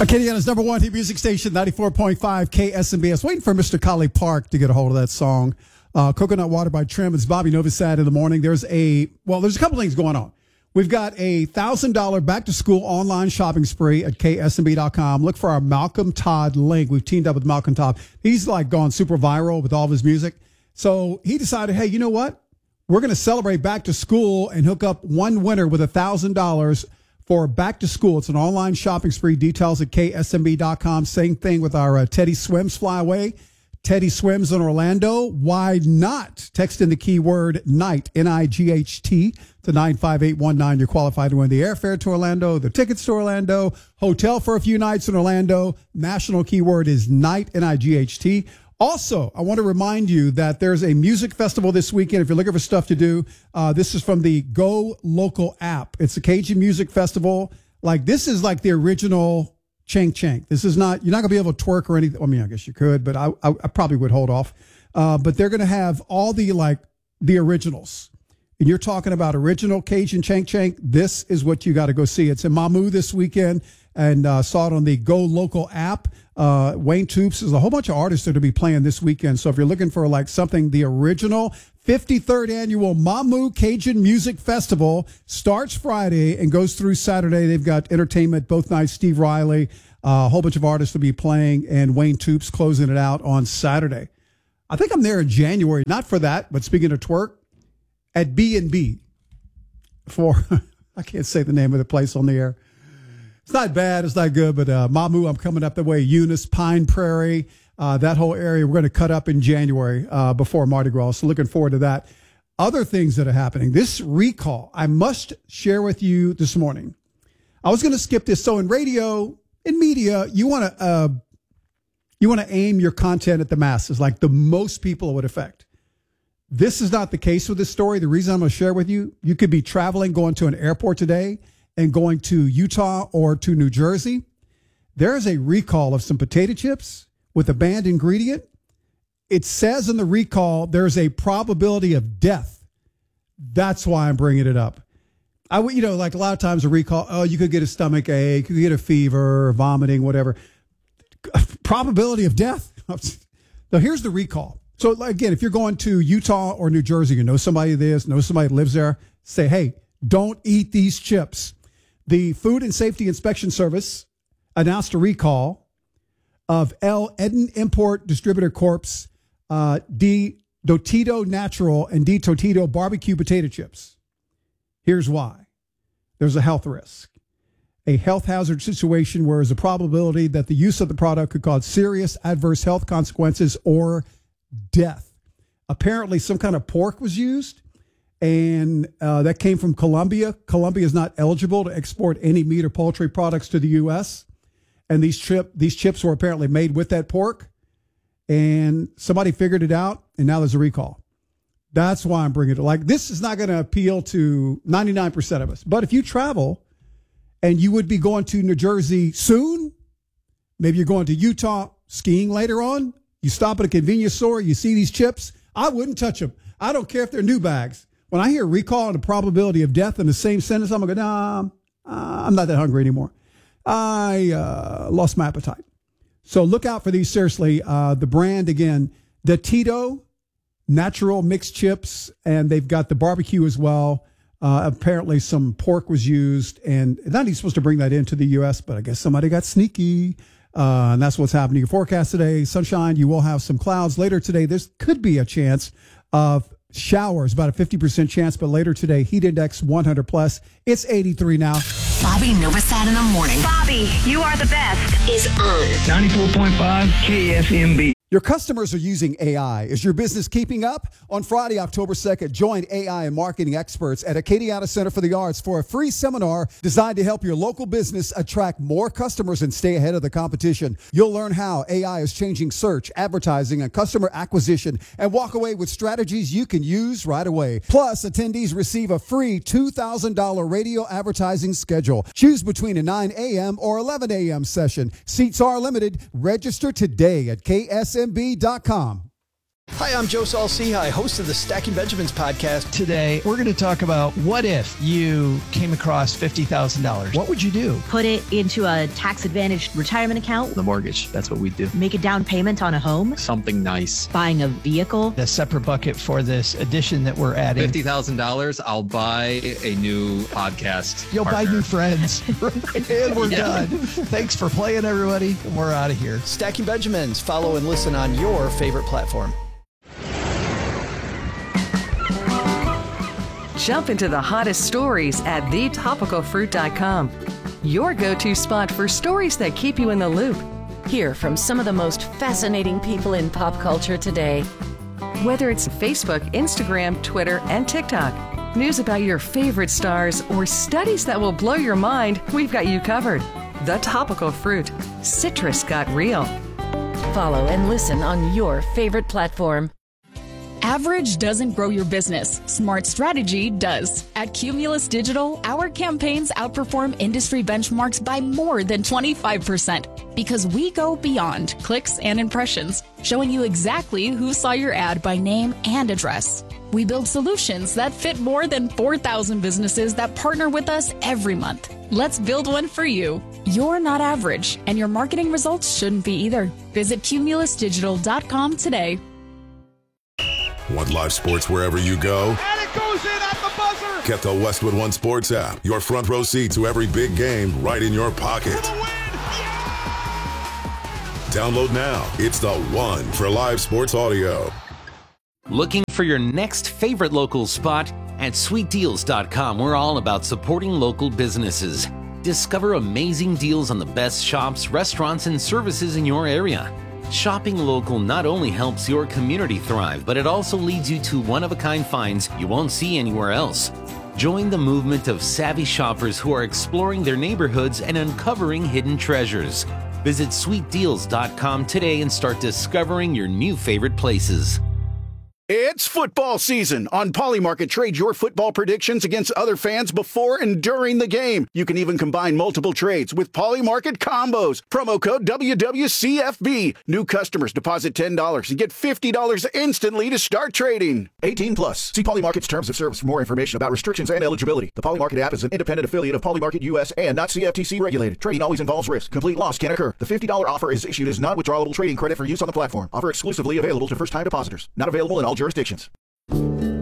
Acadiana's number one hit music station, 94.5 KSMB. I was waiting for Mr. Collie Park to get a hold of that song. Coconut Water by Trim. It's Bobby Novosad in the morning. There's a couple things going on. We've got a $1,000 back-to-school online shopping spree at ksmb.com. Look for our Malcolm Todd link. We've teamed up with Malcolm Todd. He's like gone super viral with all of his music. So he decided, hey, you know what? We're going to celebrate back to school and hook up one winner with $1,000 for back to school. It's an online shopping spree. Details at ksmb.com. Same thing with our Teddy Swims flyaway. Teddy Swims in Orlando. Why not? Text in the keyword NIGHT, N-I-G-H-T, to 95819. You're qualified to win the airfare to Orlando, the tickets to Orlando, hotel for a few nights in Orlando. National keyword is NIGHT, N-I-G-H-T. Also, I want to remind you that there's a music festival this weekend. If you're looking for stuff to do, this is from the Go Local app. It's a Cajun Music Festival. This is like the original Chank Chank. This is not, you're not going to be able to twerk or anything. I mean, I guess you could, but I probably would hold off. But they're going to have all the originals. And you're talking about original Cajun Chank Chank. This is what you got to go see. It's in Mamu this weekend, and saw it on the Go Local app. Wayne Toops, there's a whole bunch of artists that are to be playing this weekend. So if you're looking for something, the original 53rd annual Mamu Cajun Music Festival starts Friday and goes through Saturday. They've got entertainment both nights. Steve Riley, a whole bunch of artists will be playing, and Wayne Toops closing it out on Saturday. I think I'm there in January, not for that, but speaking of twerk, at B&B for, I can't say the name of the place on the air. It's not bad. It's not good. But Mamu, I'm coming up that way. Eunice, Pine Prairie, that whole area, we're going to cut up in January before Mardi Gras. So looking forward to that. Other things that are happening. This recall, I must share with you this morning. I was going to skip this. So in radio, in media, you want to aim your content at the masses, like the most people it would affect. This is not the case with this story. The reason I'm going to share with you, you could be traveling, going to an airport today, and going to Utah or to New Jersey. There is a recall of some potato chips with a banned ingredient. It says in the recall there's a probability of death. That's why I'm bringing it up. A lot of times a recall, you could get a stomach ache, you could get a fever, vomiting, whatever. Probability of death. Now here's the recall. So again, if you're going to Utah or New Jersey, you know somebody know somebody that lives there, say, hey, don't eat these chips. The Food and Safety Inspection Service announced a recall of El Eden Import Distributor Corp's D Totito Natural and D Totito Barbecue Potato Chips. Here's why. There's a health risk. A health hazard situation where there's a probability that the use of the product could cause serious adverse health consequences or death. Apparently, some kind of pork was used. And that came from Colombia. Colombia is not eligible to export any meat or poultry products to the U.S. And these chips were apparently made with that pork. And somebody figured it out, and now there's a recall. That's why I'm bringing it. This is not going to appeal to 99% of us. But if you travel and you would be going to New Jersey soon, maybe you're going to Utah skiing later on, you stop at a convenience store, you see these chips, I wouldn't touch them. I don't care if they're new bags. When I hear recall and the probability of death in the same sentence, I'm going to go, nah, I'm not that hungry anymore. I lost my appetite. So look out for these, seriously. The brand, again, the Tito Natural Mixed Chips, and they've got the barbecue as well. Apparently some pork was used, and not even supposed to bring that into the U.S., but I guess somebody got sneaky, and that's what's happening. Your forecast today, sunshine, you will have some clouds. Later today, there could be a chance of showers, about a 50% chance, but later today, heat index 100 plus. It's 83 now. Bobby Novosad in the morning. Bobby, you are the best. Is on 94.5 KSMB. Your customers are using AI. Is your business keeping up? On Friday, October 2nd, join AI and marketing experts at Acadiana Center for the Arts for a free seminar designed to help your local business attract more customers and stay ahead of the competition. You'll learn how AI is changing search, advertising, and customer acquisition, and walk away with strategies you can use right away. Plus, attendees receive a free $2,000 radio advertising schedule. Choose between a 9 a.m. or 11 a.m. session. Seats are limited. Register today at KSMB.com. Hi, I'm Joe Saul-Sehy, host of the Stacking Benjamins podcast. Today, we're going to talk about what if you came across $50,000? What would you do? Put it into a tax-advantaged retirement account. The mortgage, that's what we do. Make a down payment on a home. Something nice. Buying a vehicle. A separate bucket for this addition that we're adding. $50,000, I'll buy a new podcast. You'll partner. buy new friends. And we're done. Thanks for playing, everybody. We're out of here. Stacking Benjamins. Follow and listen on your favorite platform. Jump into the hottest stories at thetopicalfruit.com. Your go-to spot for stories that keep you in the loop. Hear from some of the most fascinating people in pop culture today. Whether it's Facebook, Instagram, Twitter, and TikTok, news about your favorite stars, or studies that will blow your mind, we've got you covered. The Topical Fruit. Citrus got real. Follow and listen on your favorite platform. Average doesn't grow your business. Smart strategy does. At Cumulus Digital, our campaigns outperform industry benchmarks by more than 25% because we go beyond clicks and impressions, showing you exactly who saw your ad by name and address. We build solutions that fit more than 4,000 businesses that partner with us every month. Let's build one for you. You're not average, and your marketing results shouldn't be either. Visit cumulusdigital.com today. Want live sports wherever you go? And it goes in at the buzzer! Get the Westwood One Sports app. Your front row seat to every big game right in your pocket. For the win! Download now. It's the one for live sports audio. Looking for your next favorite local spot? At sweetdeals.com, we're all about supporting local businesses. Discover amazing deals on the best shops, restaurants, and services in your area. Shopping local not only helps your community thrive, but it also leads you to one-of-a-kind finds you won't see anywhere else. Join the movement of savvy shoppers who are exploring their neighborhoods and uncovering hidden treasures. Visit sweetdeals.com today and start discovering your new favorite places. It's football season. On Polymarket, trade your football predictions against other fans before and during the game. You can even combine multiple trades with Polymarket combos. Promo code WWCFB. New customers deposit $10 and get $50 instantly to start trading. 18 plus. See Polymarket's terms of service for more information about restrictions and eligibility. The Polymarket app is an independent affiliate of Polymarket US and not CFTC regulated. Trading always involves risk. Complete loss can occur. The $50 offer is issued as non-withdrawable trading credit for use on the platform. Offer exclusively available to first-time depositors. Not available in all jurisdictions.